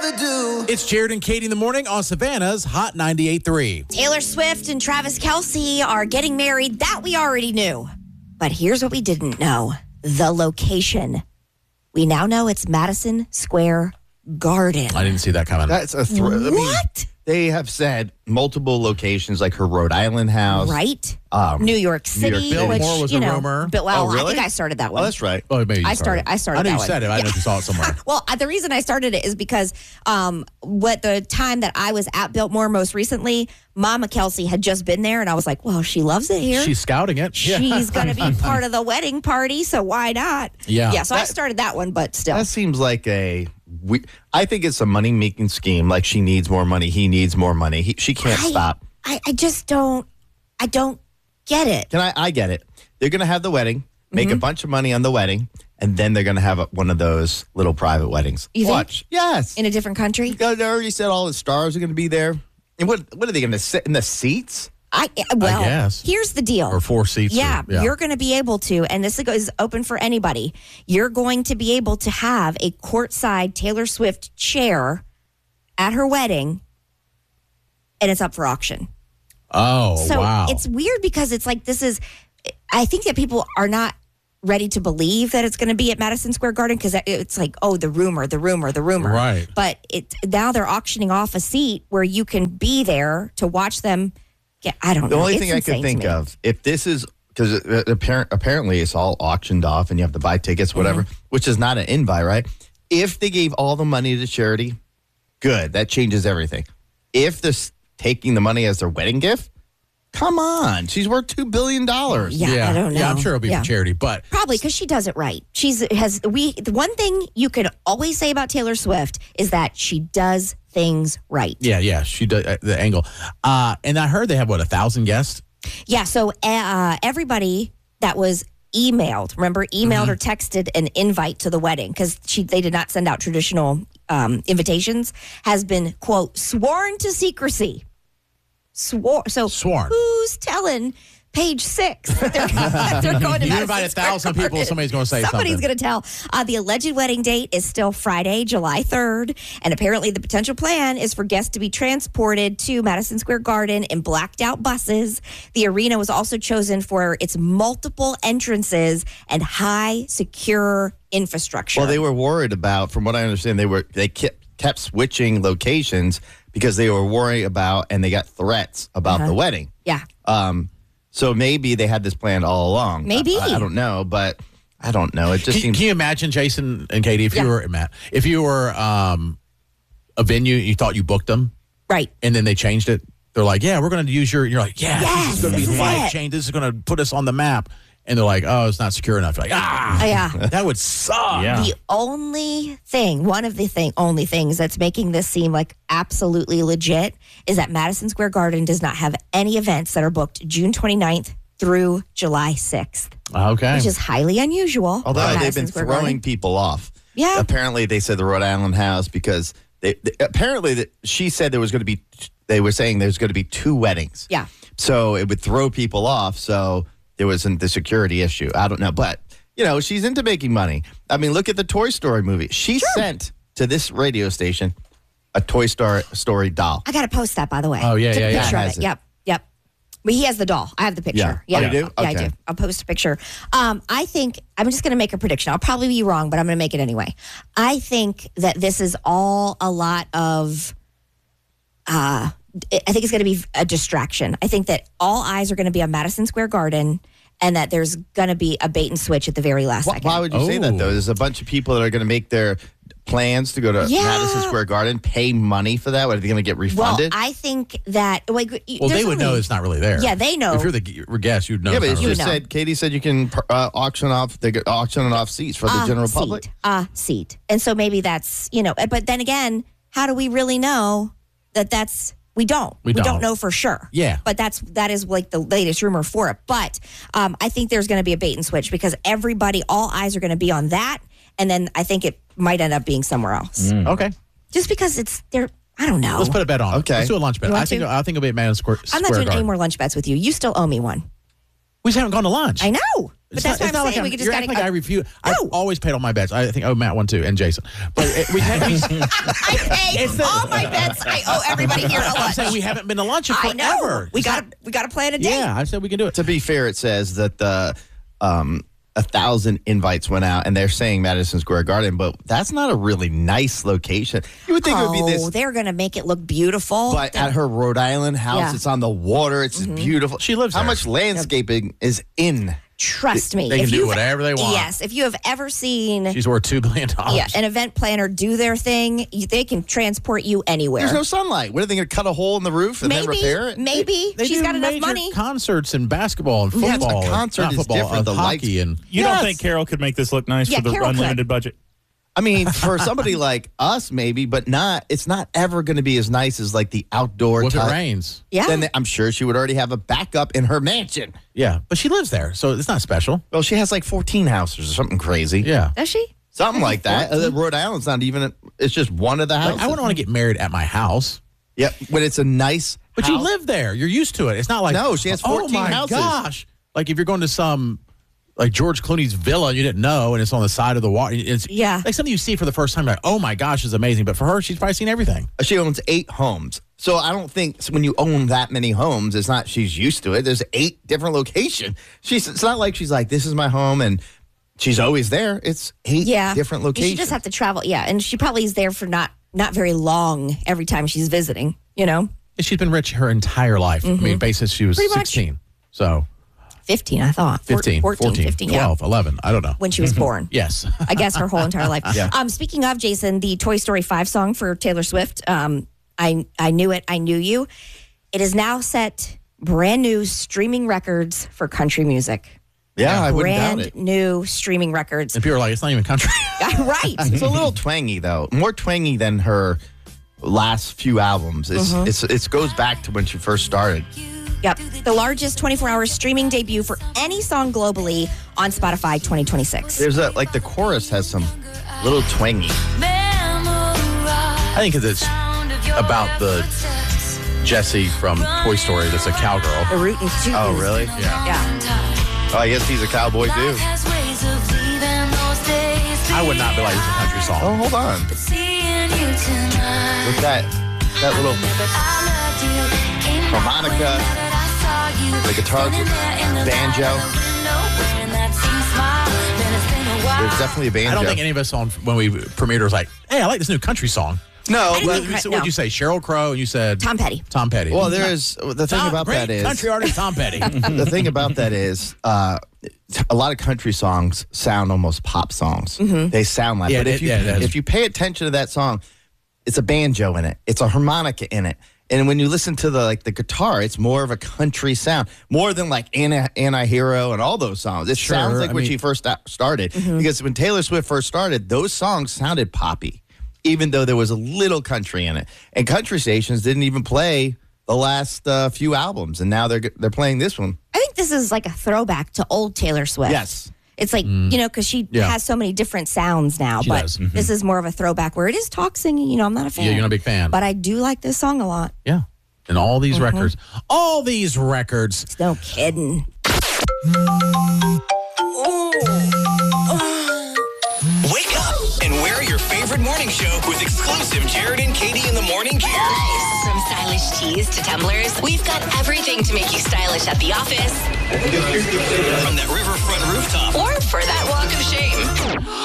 rather do. It's Jared and Katie in the morning on Savannah's Hot 98.3. Taylor Swift and Travis Kelce are getting married. That we already knew. But here's what we didn't know. The location. We now know it's Madison Square Garden. I didn't see that coming. That's a What? They have said multiple locations, like her Rhode Island house. Right? New York City. Biltmore was a rumor. But, well, Oh, really? I think I started that one. Oh, that's right. Oh, maybe you I started I know that you one. said it. I know you saw it somewhere. Well, the reason I started it is because what the time that I was at Biltmore most recently, Mama Kelce had just been there, and I was like, well, she loves it here. She's scouting it. She's going to be part of the wedding party, so why not? Yeah. Yeah, so I started that one, but still. That seems like I think it's a money-making scheme. Like, she needs more money. He needs more money. She can't stop. I just don't get it. I get it. They're going to have the wedding, make a bunch of money on the wedding, and then they're going to have one of those little private weddings. You think? Watch. Yes. In a different country? They already said all the stars are going to be there. And what are they going to sit in the seats? I guess. Here's the deal. Or 4 seats. Yeah, you're going to be able to, and this is open for anybody, you're going to be able to have a courtside Taylor Swift chair at her wedding, and it's up for auction. Oh, So wow. it's weird because it's like I think that people are not ready to believe that it's going to be at Madison Square Garden because it's like, oh, the rumor. Right. But now they're auctioning off a seat where you can be there to watch them. I don't know. The only It's thing I insane could to think me. of, if this is, because apparently it's all auctioned off and you have to buy tickets, whatever, which is not an invite, right? If they gave all the money to charity, good. That changes everything. If they're taking the money as their wedding gift, come on. She's worth $2 billion. Yeah, I don't know. Yeah, I'm sure it'll be for charity, but Probably because she does it right. The one thing you can always say about Taylor Swift is that she does things right. yeah, she does the angle. And I heard they have 1,000 guests. Yeah, so everybody that was emailed or texted an invite to the wedding because they did not send out traditional invitations, has been, quote, sworn to secrecy. Sworn. Who's telling Page 6 that they're going to You Madison invite Square 1,000 people, Garden? somebody's going to say Somebody's something. going to tell. The alleged wedding date is still Friday, July 3rd. And apparently the potential plan is for guests to be transported to Madison Square Garden in blacked out buses. The arena was also chosen for its multiple entrances and high secure infrastructure. Well, they were worried about, from what I understand, they kept switching locations because they were worried about, and they got threats about the wedding. Yeah. So maybe they had this planned all along. Maybe. I don't know, but I don't know. It just seems. Can you imagine, Jason and Katie, if you were Matt, if you were a venue, you thought you booked them, Right. and then they changed it. They're like, yeah, we're going to use your. You're like, yeah, Yes, this is going to this be is life it. change. This is going to put us on the map. And they're like, oh, it's not secure enough. You're like, Yeah. that would suck. Yeah. The only thing, one of the only things that's making this seem like absolutely legit is that Madison Square Garden does not have any events that are booked June 29th through July 6th, Okay. which is highly unusual. Although for they've Madison been Square throwing Garden. people off. Yeah. Apparently, they said the Rhode Island house because she said there was going to be. They were saying there's going to be 2 weddings. Yeah. So it would throw people off. So there wasn't the security issue. I don't know, but she's into making money. I mean, look at the Toy Story movie. She sent to this radio station a Toy Story doll. I got to post that, by the way. Oh, yeah, Took a yeah, yeah. picture of Has it. it. Yep. But he has the doll. I have the picture. Yeah. Oh, you do? Yeah, I Okay. do. I'll post a picture. I think, I'm just going to make a prediction. I'll probably be wrong, but I'm going to make it anyway. I think that this is all a lot of, I think it's going to be a distraction. I think that all eyes are going to be on Madison Square Garden and that there's going to be a bait and switch at the very last second. Why would you say that, though? There's a bunch of people that are going to make their plans to go to Madison Square Garden, pay money for that. What, are they going to get refunded? Well, I think that, Well, they would know it's not really there. Yeah, they know. If you're the guest, you'd know. Yeah, but it's it's not just really said, Katie said you can auction off, they get auctioning off seats for the general public. Seat. And so maybe that's, but then again, how do we really know that we don't. We don't know for sure. Yeah. But that is like the latest rumor for it. But I think there's going to be a bait and switch because all eyes are going to be on that. And then I think it might end up being somewhere else. Okay. Just because I don't know. Let's put a bet on it. Okay. Let's do a lunch bet. You I want think to? it'll be at Madison Square I'm not doing Garden. any more lunch bets with you. You still owe me one. We just haven't gone to lunch. I know. But that's what I'm saying. We could just gotta. Like I refuse. I've always paid all my bets. I think I owe Matt one too, and Jason. But we I pay all my bets. I owe everybody here a lunch. I'm saying we haven't been to lunch in forever. I know. We got to plan a date. Yeah, I said we can do it. To be fair, it says that the 1,000 invites went out, and they're saying Madison Square Garden, but that's not a really nice location. You would think it would be this. Oh, they're going to make it look beautiful. But at her Rhode Island house, it's on the water. It's beautiful. She lives there. How much landscaping is in? Trust me. They can do whatever they want. Yes. If you have ever seen She's worth $2 billion. an event planner do their thing, they can transport you anywhere. There's no sunlight. What are they going to cut a hole in the roof and then repair it? Maybe. They She's do got enough major money. Concerts and basketball and Yeah, football. a concert not is football, different. The hockey and You don't think Carol could make this look nice Yeah, for the Carol could. unlimited budget? I mean, for somebody like us, maybe, but not. It's not ever going to be as nice as like the outdoor. what if it rains? Yeah. Then I'm sure she would already have a backup in her mansion. Yeah, but she lives there, so it's not special. Well, she has like 14 houses or something crazy. Yeah. Does she? Something like that. Rhode Island's not even. It's just one of the houses. Like, I wouldn't want to get married at my house. Yep. When it's a nice. But house. you live there. You're used to it. It's not like No, she has 14 oh my houses. gosh. Like if you're going to some like George Clooney's villa and you didn't know and it's on the side of the water. It's like something you see for the first time, like, oh my gosh, it's amazing. But for her, she's probably seen everything. She owns 8 homes. So I don't think when you own that many homes, it's not she's used to it. There's 8 different locations. It's not like she's like, this is my home and she's always there. It's 8 different locations. You just have to travel. Yeah. And she probably is there for not very long every time she's visiting, you know? And she's been rich her entire life. I mean, basically she was Pretty much. 16. So 15, I thought. 15, 14, 15, 12, 11. I don't know. when she was born. Yes. I guess her whole entire life. Speaking of, Jason, the Toy Story 5 song for Taylor Swift, I Knew It, I Knew You. It is now set brand new streaming records for country music. Yeah, I wouldn't doubt Brand it. new streaming records. And people are like, it's not even country. Right. It's a little twangy, though. More twangy than her last few albums. It goes back to when she first started. Yep. The largest 24-hour streaming debut for any song globally on Spotify 2026. There's the chorus has some little twangy. I think because it's about the Jessie from Toy Story that's a cowgirl. The Rootin' Tootin'. Oh, really? Yeah. Yeah. Oh, I guess he's a cowboy, too. I would not be like, it's a country song. Oh, hold on. With that little harmonica, the guitar, banjo. There's definitely a banjo. I don't think any of us when we premiered was like, hey, I like this new country song. No, I didn't think- So what'd you say? Sheryl Crow, and you said Tom Petty. Tom Petty. well, there's the thing about great that is country artist Tom Petty. the thing about that is a lot of country songs sound almost pop songs. They sound like, Yeah, but if you pay attention to that song, it's a banjo in it, it's a harmonica in it, and when you listen to the guitar, it's more of a country sound, more than like Anti-Hero and all those songs. It sounds like when she first started, because when Taylor Swift first started, those songs sounded poppy, even though there was a little country in it. And country stations didn't even play the last few albums, and now they're playing this one. I think this is like a throwback to old Taylor Swift. Yes. It's like, because she has so many different sounds now. She but does. this is more of a throwback where it is talk singing. I'm not a fan. Yeah, you're not a big fan. But I do like this song a lot. Yeah. And all these records. All these records. No kidding. Wake up and wear your favorite morning show with exclusive Jared and Katie in the morning gear. From stylish tees to tumblers, we've got everything to make you stylish at the office From that riverfront rooftop or for that walk of shame.